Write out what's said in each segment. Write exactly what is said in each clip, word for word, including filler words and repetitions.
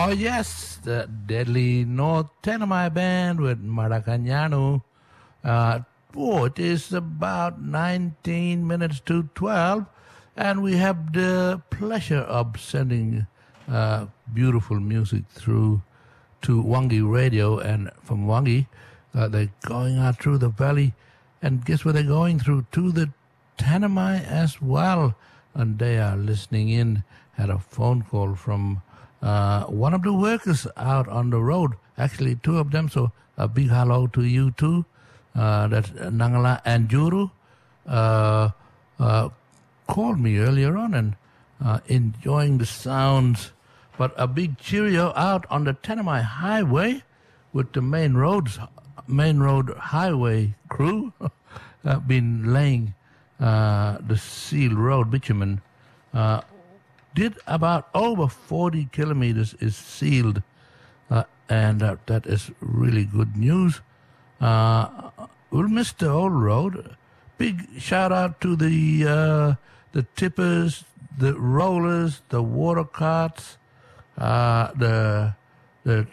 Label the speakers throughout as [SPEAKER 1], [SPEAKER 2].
[SPEAKER 1] Oh, yes, the Deadly North Tanami Band with Maracanyanu. Uh, oh, it is about nineteen minutes to twelve, and we have the pleasure of sending uh, beautiful music through to Wangi Radio, and from Wangi, uh, they're going out through the valley, and guess where they're going through? To the Tanami as well, and they are listening in. Had a phone call from uh, one of the workers out on the road, actually two of them, so a big hello to you too. Uh, that Nangala and Juru uh, uh, called me earlier on and uh, enjoying the sounds. But a big cheerio out on the Tanami Highway with the main roads, main road highway crew have been laying uh, the sealed road bitumen. Uh, did about over forty kilometers is sealed, uh, and uh, that is really good news. Uh, we'll miss the old road. Big shout out to the uh, the tippers, the rollers, the water carts, uh, the the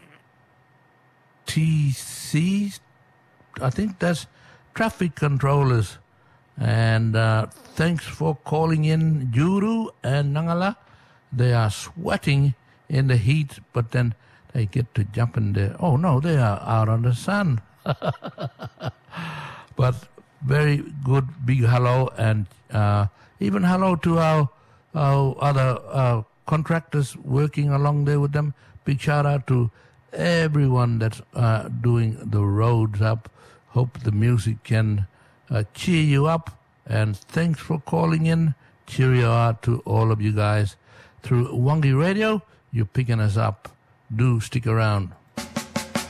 [SPEAKER 1] T Cs. I think that's traffic controllers. And uh, thanks for calling in, Juru and Nangala. They are sweating in the heat, but then they get to jump in there. Oh no, they are out on the sun. But very good big hello, and uh, even hello to our, our other uh, contractors working along there with them. Big shout out to everyone that's uh, doing the roads up. Hope the music can uh, cheer you up, and thanks for calling in. Cheerio out to all of you guys through Wangi Radio. You're picking us up. Do stick around.